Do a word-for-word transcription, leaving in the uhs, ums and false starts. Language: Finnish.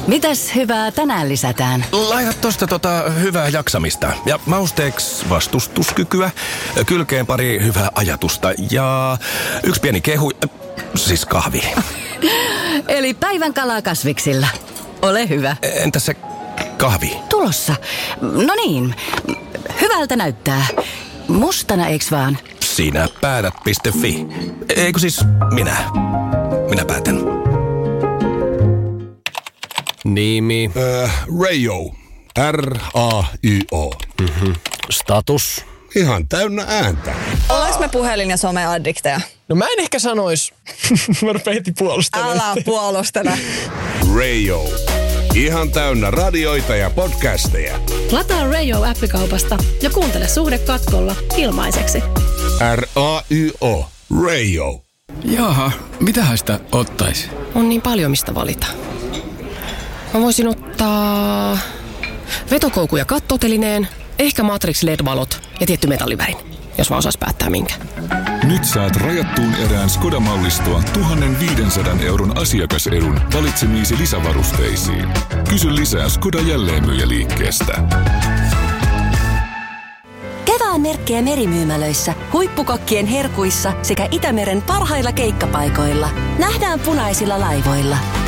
Mitäs hyvää tänään lisätään? Laita tosta tota hyvää jaksamista ja mausteeksi vastustuskykyä, kylkeen pari hyvää ajatusta ja yksi pieni kehu, siis kahvi. Eli päivän kalaa kasviksilla. Ole hyvä. Entä se kahvi? Tulossa. No niin, hyvältä näyttää. Mustana eiks vaan? Sinä päätät piste fi. Eikö siis minä? Minä päätän. Nimi. Äh, Rayo. R A Y O. Mm-hmm. Status. Ihan täynnä ääntä. Ollaanko me puhelin- ja someaddikteja? No mä en ehkä sanois. Mä rupean heti puolustelemaan. Älä puolustele. Rayo. Ihan täynnä radioita ja podcasteja. Lataa Rayo-appikaupasta ja kuuntele Suhde katkolla ilmaiseksi. R A Y O. Rayo. Jaha, mitähän sitä ottais? On niin paljon mistä valita. Mä voisin ottaa vetokoukun ja kattotelineen, ehkä Matrix L E D-valot ja tietty metallivärin, jos mä osais päättää minkä. Nyt saat rajattuun erään Skoda-mallistoa tuhatviisisataa euron asiakasedun valitsemiisi lisävarusteisiin. Kysy lisää Skoda jälleenmyyjäliikkeestä. Kevään merkkejä merimyymälöissä, huippukokkien herkuissa sekä Itämeren parhailla keikkapaikoilla. Nähdään punaisilla laivoilla.